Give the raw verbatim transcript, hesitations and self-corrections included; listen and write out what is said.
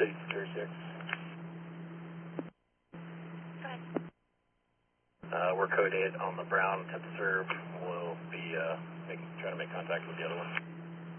City Security six. Go ahead. Uh, we're coded on the brown temp serve. We'll be uh, making, trying to make contact with the other one.